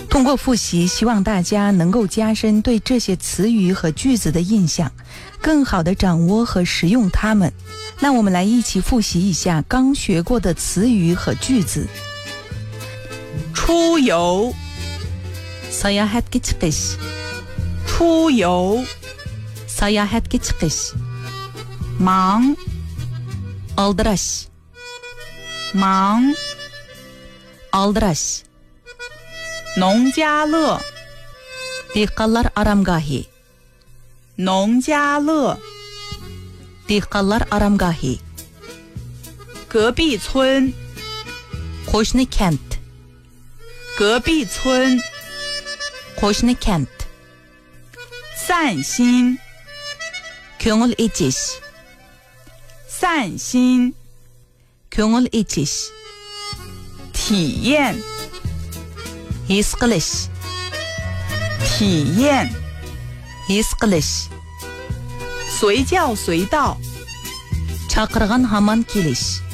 通过复习，希望大家能够加深对这些词语和句子的印象，更好地掌握和使用它们。那我们来一起复习一下刚学过的词语和句子。 出游 Sayahatga chiqish 出游 Sayahatga chiqish 忙 Aldirash 忙 Aldirash 农家乐 Dehqonlar aramgohi 农家乐 Dehqonlar aramgohi 隔壁村 Qo'shni kent 隔壁村 Qo'shni kent 散心 Ko'ngil echish 散心 Ko'ngil echish 体验 His qilish 体验 His qilish 随叫随到 Chaqirgan hamon kelish